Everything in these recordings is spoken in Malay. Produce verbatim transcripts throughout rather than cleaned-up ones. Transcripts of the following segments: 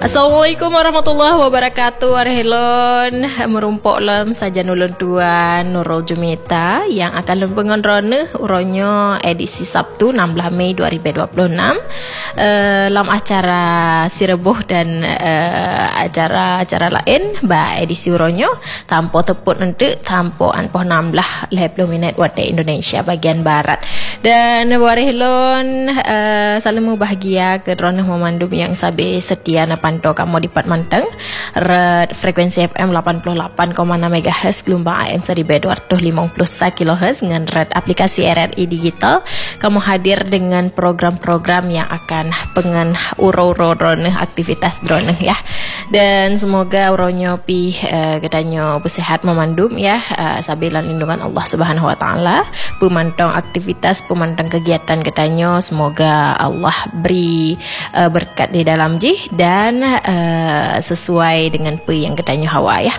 Assalamualaikum warahmatullahi wabarakatuh. Arhelon merumpok lem saja nulun tuan Nurul Jumita yang akan lempengan rona uronyo edisi Sabtu enam belas Mei dua ribu dua puluh enam uh, dalam acara Sireboh dan uh, acara-acara lain ba edisi uronyo tanpa teput nanti tanpa anpoh enam belas lima puluh minit waktu Indonesia bagian barat. Dan Arhelon uh, selalu bahagia ke rona memandum yang sabi setia na pantau kamu di Pat Manteng red frekuensi F M lapan puluh lapan koma enam megahertz gelombang A M seribu dua ratus lima puluh satu kilohertz dengan red aplikasi R R I digital. Kamu hadir dengan program-program yang akan pengen uro-uro drone aktivitas drone ya. Dan semoga uronyo pi uh, kedanyo bersihat memandum ya uh, sambil lindungan Allah Subhanahu wa taala pemantau aktivitas pemantau kegiatan kedanyo semoga Allah beri uh, berkat di dalam jih dan uh, sesuai dengan apa yang katanya hawa ya.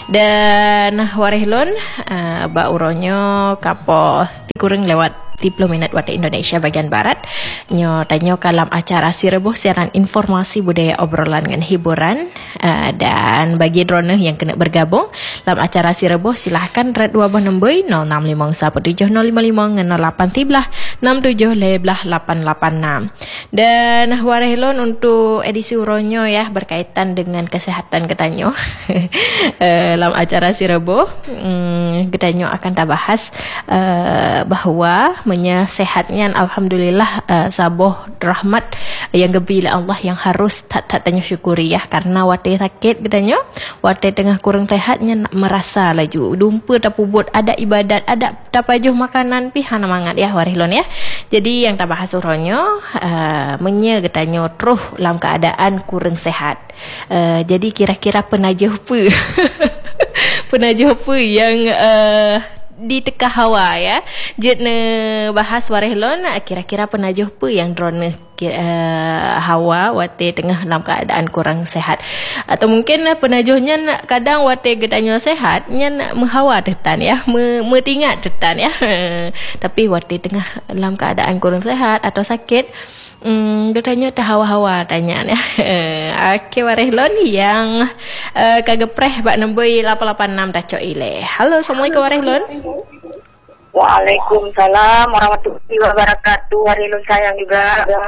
Dan Warehlon uh, ba uronyo kapo kurang lewat tiga puluh minit waktu Indonesia bagian barat nyo tanyo kalam acara Sireboh siaran informasi budaya obrolan dengan hiburan uh, dan bagi drone yang kena bergabung dalam acara Sireboh silahkan red dua nombor nol enam lima satu tujuh nol lima lima nol delapan tiga enam tujuh delapan delapan enam. Dan Warehlon untuk edisi uronyo ya berkaitan dengan kesehatan ketanyo dalam acara Sireboh hmm, ketanyo akan tak bahas uh, bahawa menya sehatnya alhamdulillah uh, saboh rahmat yang gebila Allah yang harus tak tak tanya syukuri ya karena wate sakit katanya wate tengah kurang sehatnya nak merasa laju dumpa tak pubut ada ibadat ada tapajuh makanan pi hana mangat ya Warehlon ya. Jadi yang tak bahas uronyo uh, menya katanya terus dalam keadaan kurang sehat. Uh, jadi kira-kira penajuh apa penajuh apa yang uh, di teka hawa ya. Jet ne bahas Warehlon kira-kira penajuh apa yang drone uh, hawa wate tengah dalam keadaan kurang sehat atau mungkin uh, penajuhnya kadang wate gedanyo sehat nya menghawa tetan ya me, metingat tetan ya tapi wate tengah dalam keadaan kurang sehat atau sakit Hmm, katanya terhawa-hawa tanya ya. Okey Warehlon yang uh, kagepreh bak nombor lapan lapan enam dacok ile. Halo, Assalamualaikum Warehlon. Waalaikumsalam warahmatullahi wabarakatuh. Warehlon sayang juga.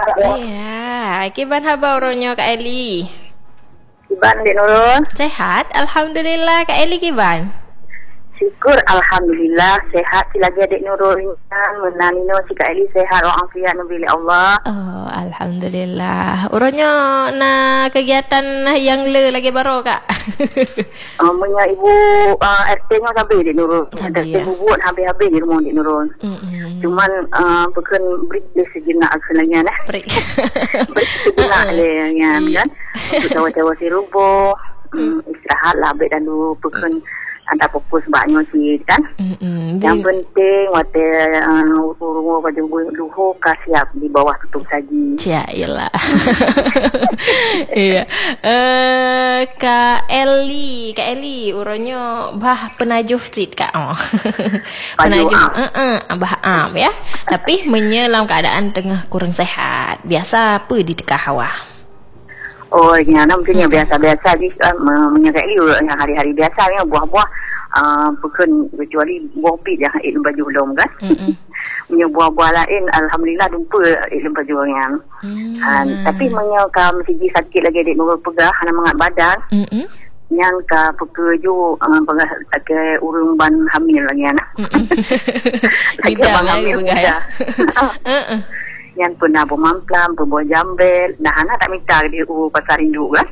Iya, kiban haba uronyo Kak Eli? Kiban Dek Nurul? Sehat, alhamdulillah. Kak Eli kiban? Syukur alhamdulillah sehat si lagi Adik Nurul menanino si Kak Eli sehat orang afiat nabili Allah. Oh alhamdulillah. Uronyo na kegiatan yang le lagi baru Kak. uh, Punya ibu uh, R T-nya habis Adik Nurul. Ada ya? Bubut habis-habis di rumah Adik Nurul. Mm-hmm. Cuman uh, bukan break dia sejenak sebenarnya nah. Break. break sejenak le yang kan. Untuk tawa-tawa si rubuh. Um, istirahat lah baik dan dulu bukan ada fokus banyak sih kan. Mm-hmm. Yang penting wate uh, rumah baju luhur kasiap di bawah tutup saji. Ya iyalah. Iya. Eh Kak Eli, Kak Eli uronyo bah penajuh sit Kak. Oh. Penajuh. Heeh, uh-uh, bah am ya. Tapi menyelam keadaan tengah kurang sehat. Biasa apa di tengah hawa? Oh, ya, namanya hmm. biasa-biasa je uh, menyerai yang hari-hari biasa ya buah-buah uh, bukan kecuali buah pit yang ilmu baju belum kan. Hmm. Punya buah-buah lain alhamdulillah jumpa ilmu baju yang. Hmm. Uh, tapi menyo ka mesti sakit lagi adik nurul pegah hana mangat badan. Hmm. Yang ka pekerju uh, pegah ke urung ban hamil lagi anak. Hmm. Lagi ban hamil pegah. Heeh. Yang pernah bermamplam, berbuah jambel. Nah, anak tak minta dia uh, pasar rindu kan.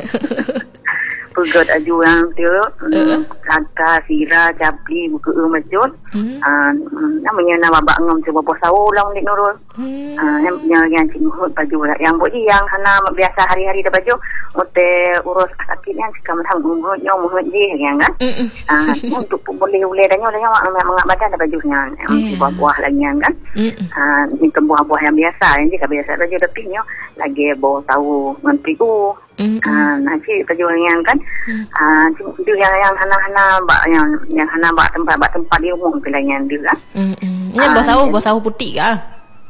Pegat aju yang tu, kata, sira, capli, buka uh, macam. Namanya nama bak ngam cuba bos tahu ulang Dik Nurul. Yang punya yang cinggut baju lah. Yang buat yang hana biasa hari-hari dah baju. Mute urus sakitnya, sekarang macam umut, nyom, umut je, yang kan. Untuk boleh-boleh dan nyom, nyom, mengak badan dah bajunya. Buah-buah lagi yang kan. Ini buah-buah yang biasa. Yang jika biasa baju tapi nyom, lagi bawa tahu menteri ku. Ah, nanti perjuangan kan. Ah, itu yang yang hana-hana bak yang yang hana bak tempat bak tempat di umum pilihan dia kan. Hmm. Ini bau tahu, bau tahu putih kah?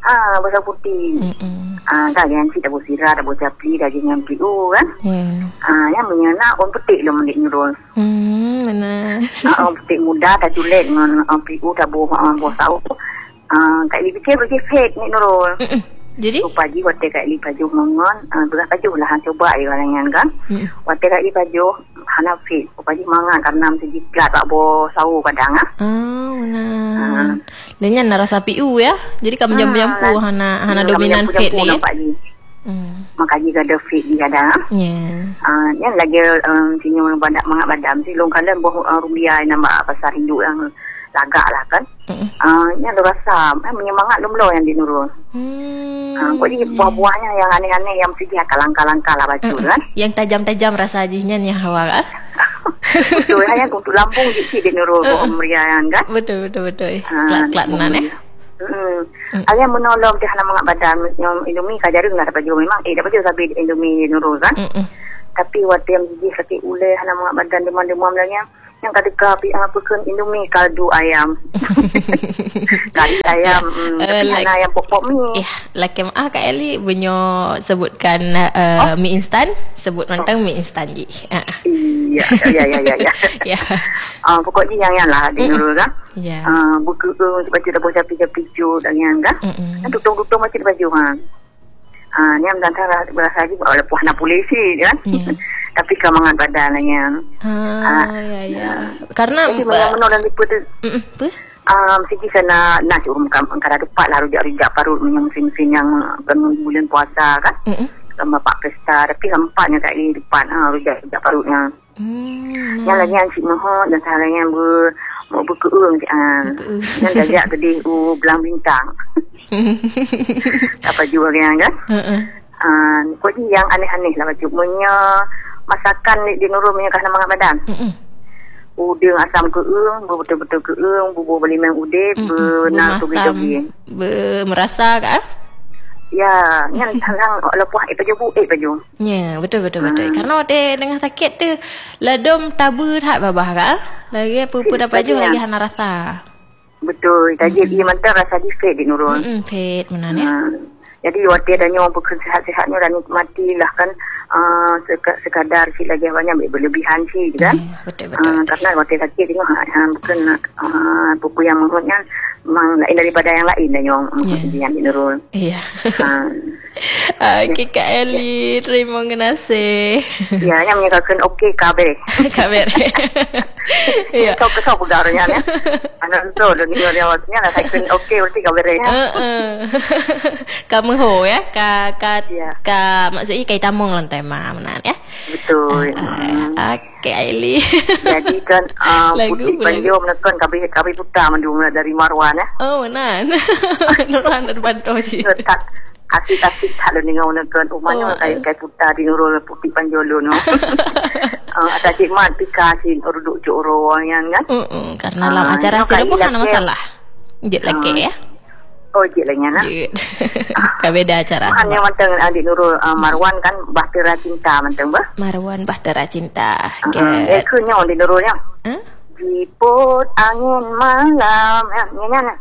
Ah, bawang putih. Mm-mm. Ah, daging cik dah sirah, dah capli, daging yang piu kan. Ya. Ah, yang menyana on petik lah mendik Nurul. Hmm, benar. Ah, on petik muda dah julet dengan on piu dah buah ah, buah sawo. Ah, kat li kecil bagi fake ni Nurul. Mm-mm. Jadi? So, pagi waktu kat li baju mengon, ah, beras baju lah coba ai orang kan. Mm. Waktu kat li baju hana fit. Pagi mangan karena mesti jiklat tak buah sawo kadang ah. Ah, benar. Lenya nak rasa piu ya. Jadi kamu jampu-jampu hana hana dominan fit ni. Hmm. Makanya ada fit dia ada. Ya. Ah, yang lagi um, sini orang banyak mangat badam si long kala boh uh, rubiah nama pasar Hindu yang lagak lah kan. Hmm. Ah, yang ada rasa eh, menyemangat lom-lom yang di Nurul. Hmm. Ah, kok jadi buah-buahnya yang aneh-aneh yang mesti dia kalang-kalangkal lah baju hmm. kan. Yang tajam-tajam rasa ajinya ni hawa kan. Betul, hanya untuk Lampung sikit di Nurul uh, Merian kan. Betul betul betul. Kelak-kelak nan eh. Hmm. Hmm. Ayah menolong dia hana mangat badan yang Indomie kajarung nak dapat jual memang eh dapat jual sabi Indomie Nurul kan. Hmm. Tapi waktu yang gigi sakit ulai hana mangat badan demam-demam lagi yang kadang api apa kan Indomie kaldu ayam. Kari ayam hmm, uh, like, ayam pok-pok mie. Ya, laki ah Kak Eli bunyo sebutkan uh, oh? mie instan, sebut mentang oh. mie instan je. Uh. Ya, ya, ya, ya, ya. Ya. Ah, pokoknya yang yang lah di Nurul kan. Ya. Ah, buku tu baca dah baca picu-picu dan yang kan. Kan tutung-tutung macam baju ha. Ah, ni am dan cara berasa lagi oleh puan polisi kan. Yeah. Tapi kemangan badan yang. Ah, ah, ya, ya. Karena menolong liput tu. Apa? Ah, mesti sana nasi urut kampung kada depat lah rujak-rujak parut mesin-mesin yang bulan puasa kan. Mm-mm. Bapak pesta tapi nampaknya kat di depan ah rujak-rujak parutnya. Hmm. Yang lagi yang cik mohon dan salahnya ber mau berkeung ah. Yang jajak gede u belang bintang. Apa jual yang kan? Heeh. Ah, kok yang aneh-aneh lah baju punya masakan di Nurul punya kana mangat badan. Heeh. Udang asam keung, betul-betul keung, bubur belimang ude, benar tu gitu. Merasa kah? Ya, yang tanang lepuh eh baju eh baju. Ya, betul betul betul. Hmm. Karena ada dengan sakit tu ladom tabu tak babah kah? Lagi apa-apa dapat baju lagi hana rasa. Betul, tadi dia mentang rasa di fit di Nurul. Hmm, fit benar ya. Jadi waktu ada nyawa bersehat-sehatnya dan nikmatilah kan uh, sekadar si lagi banyak berlebihan si kan. Yeah, betul betul. Uh, karena waktu sakit tengok uh, bukan uh, buku yang menurutnya memang lain daripada yang lain dan yang yeah. yang di Nurul. Iya. Yeah. Uh, okey Kak Eli, terima kasih. Ya, yang menyatakan okey kabar. Kabar. Ya. Kau kesal budarnya ya. Anak tu ni dia awaknya nak cakap okey berarti kabar ya. Kamu ho ya, ka ka yeah. ka maksudnya kai tamung lan tema menan ya. Betul. Uh, uh, okey Eli. Jadi kan uh, putih panjang menekan kabi kabi putar mendu dari Marwan ya. Oh menan. Marwan dari Banto ji. Asik-asik kalau dengar menekan umanya kai kai putar di Nurul putih panjolo no. Ah ada cik mat pikasi urut joro yang kan. Heeh, karena dalam acara sih bukan masalah. Jit lagi ya. Oh, jik lainnya nak. Kau beda acara. Hanya manteng adik Nurul uh, Marwan kan Bahtera Cinta manteng bah. Marwan Bahtera Cinta. Uh, eh kunya adik Nurulnya. Huh? Jiput angin malam. Ya, nyanyi.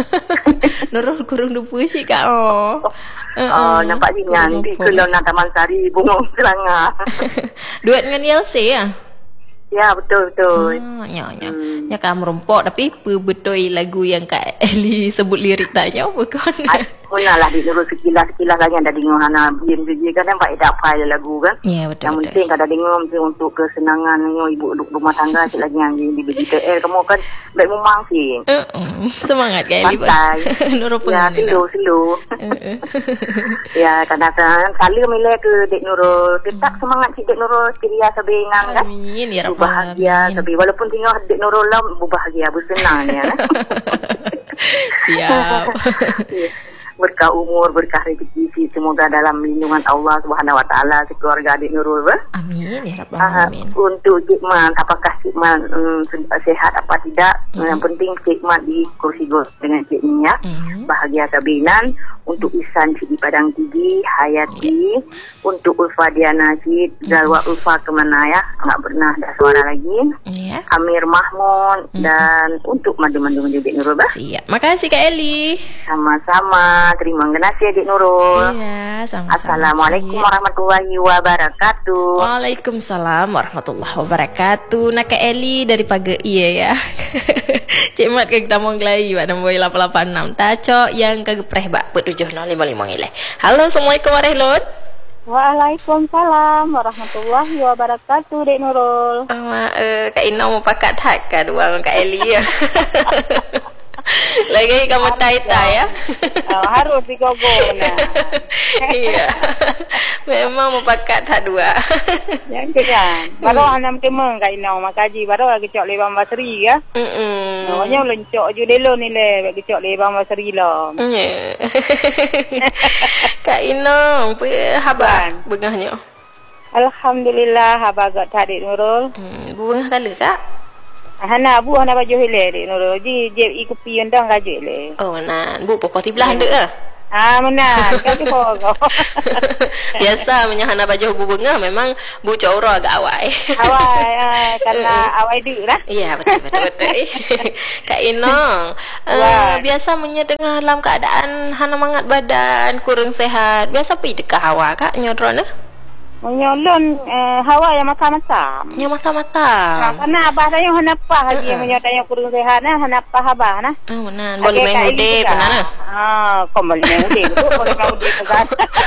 Nurul kurung dupu sih kak. Oh. Oh, nampak dia nanti kalau nak Taman Sari bunga seranga. Duet dengan Yelse ya. Ya betul betul. Hmm, ya ya. Hmm. Ya kamu rompok tapi betul lagu yang Kak Eli sebut lirik tanya bukan. Munalah di Nurul sekilas-sekilas lagi ada dengar hana diam saja kan nampak ada apa lagu kan. Ya betul. Yang betul. penting kada dengar mesti untuk kesenangan ibu rumah tangga cik lagi yang di B T L kamu kan baik memang sih. Uh-uh. Semangat Kak Eli. Nurul pengen. Ya slow slow. Ya kadang-kadang kali milih ke Dek Nurul. Tetap semangat cik Dek Nurul ceria sebenang kan. Amin ya Rabbal bahagia tapi walaupun tengok Dek Nurul lah berbahagia bersenangnya kan. Siap. Berkah umur, berkah rezeki, semoga dalam lindungan Allah Subhanahu Wa Taala keluarga Adik Nurul ber. Amin ya Rabbal alamin. Untuk Cik Man, apakah Cik Man um, sehat apa tidak? Mm-hmm. Yang penting Cik Man di kursi gos dengan Cik Nia, mm-hmm. bahagia sabinan. untuk Isan Cik di Padang Tinggi, Hayati, yeah. untuk Ulfa Diana Cik, Zalwa mm. Ulfa kemana ya, nggak pernah ada suara lagi, yeah. Amir Mahmud, mm. dan untuk mandu-mandu Dik Nurul. Bah. Siap, makasih Kak Eli. Sama-sama, terima kasih Dik Nurul. Iya, sama-sama. Assalamualaikum Cik. warahmatullahi wabarakatuh. Waalaikumsalam warahmatullahi wabarakatuh. Nak Kak Eli dari Paga iya ya. Cik Mat ke Tamong Gelai Pak nombor lapan lapan enam. Tacok yang kegepreh Pak tujuh nol lima lima ngilai. Halo, Assalamualaikum warahmatullahi. Waalaikumsalam warahmatullahi wabarakatuh Dek Nurul. Oh, uh, Kak Ina mau pakat hak kan dua Kak Eli ya. Lagi kamu tai-tai ya. Oh, harus digogo nah. Iya. Memang mempakat tak dua. Yang kan. Baru anam temeng Kak Ina makaji baru lagi cok lebang basri ya. Hmm. Namanya lencok je delo ni le bagi cok lebang basri lah. Ya. Kak Ina apa habar bengahnya? Alhamdulillah habar gak tadi Nurul. Hmm, bengah kala Kak? Hana bu hana baju hele Dek Nurul. Ji je iku pi undang gaje le. Oh nan, bu popo tibelah ndek ah. Ah menan, kan tu pogo. Biasa punya hana baju bu bunga memang bu coro agak awai. Awai uh, karena awai dek lah. Iya betul betul betul. Kak Inong, uh, biasa punya tengah dalam keadaan hana mangat badan kurang sehat. Biasa pi dekah hawa Kak nyodron eh? Menyolon uh, hawa yang macam-macam. Yang macam-macam. Nah, karena abah tanya henapa lagi uh-uh. menyotanya kurang sehat nah henapa abah nah. Oh benar. Boleh main ude benar nah. Ah, kau boleh main ude betul boleh main ude betul.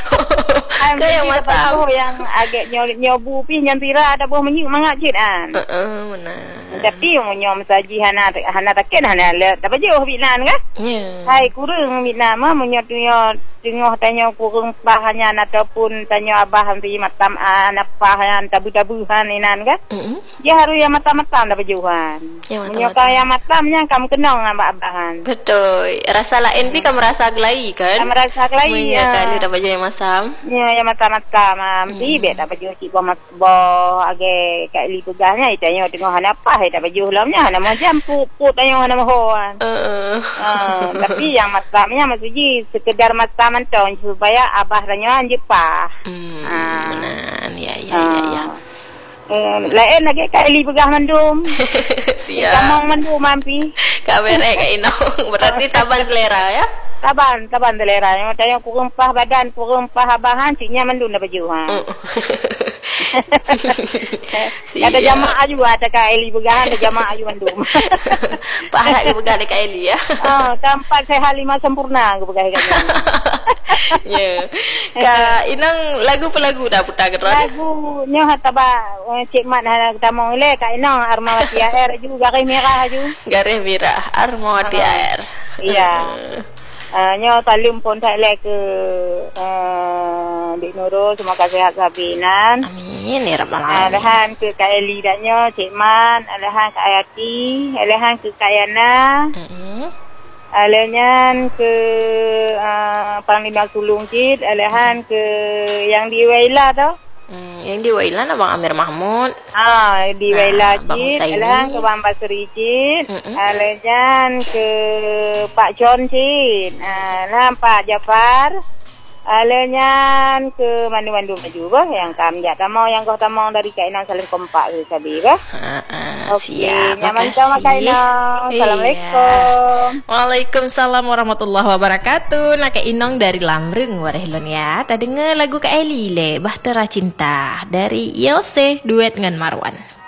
Ke yang macam yang agak nyol nyobu pi nyantira ada buah menyu mangat cit kan. Heeh, benar. Tapi menyom saji hana hana taken hana le dapat jauh binan kan? Ya. Hai kurang binan mah menyotnya tengok tanya kurang bahannya ataupun tanya abah nanti matam anak pahan tabu-tabuhan inan kan? Mm-hmm. Dia harus yang matam-matam dapat jauhan. Menyokong yang matamnya kamu kenal dengan abahan. Betul. Rasa lain pi kamu rasa gelai kan? Kamu rasa gelai. Menyokong dapat jauh yang masam. Ya yang matam-matam. Ampi bet dapat jauh si bo bo age kali pegahnya itanya tengok hana apa dapat jauh lamnya hana macam puput tanya hana mahoan. Uh. Uh, tapi yang matamnya maksudnya sekedar matam menton supaya abah tanya anjepah. Hmm, uh, benar. Ya ya uh, ya ya. Uh, lain lagi kali pegah mendum. Siap. Kamong mendum ampi. Kabere Kak Inong. Berarti taban selera ya? Taban, taban selera. Yang tanya kurang pah badan, kurang pah abahan, ciknya mendum dapat jauh. Uh. Ada jamaah juga ada Kak Eli begahan ada jamaah juga mendum. Pahala ke begahan Kak Eli ya. Oh, tempat sehat lima sempurna ke begahan Kak Eli. Ya. Kak Inang lagu pelagu dah putar ke ron? Lagu nyo hataba Cik Mat hana tamong le Kak Inang Armawati Air juga garis merah ju. Garis merah Armawati Air. Iya. Uh, nyo talum pun tak le ke uh, Dik Nurul semoga sehat sabinan. Amin ya rabbal alamin. Alahan ke Kak Eli dak nyo Cik Man, alahan ke Ayati, alahan ke Kak Yana. Heeh. Alahan ke uh, Panglima Sulung Cid, alahan ke yang di Waila tu. Hmm, yang di Waila Abang Amir Mahmud. Ah, di Waila nah, Cid, alahan ke Bang Basri Cid, uh-uh. alahan ke Pak John Cid, alahan Pak Jafar, alahan ke mandu-mandu maju bah yang kam jak tamau yang kau tamau dari Kak Inang saling kompak ke sabi bah. Uh, uh, Okey, siap. nyaman sama Kak Inang. Assalamualaikum. Waalaikumsalam warahmatullahi wabarakatuh. Nak Kak Inong dari Lamreng Warehlon ya. Tak dengar lagu Kak Eli le Bahtera Cinta dari Yelse duet dengan Marwan.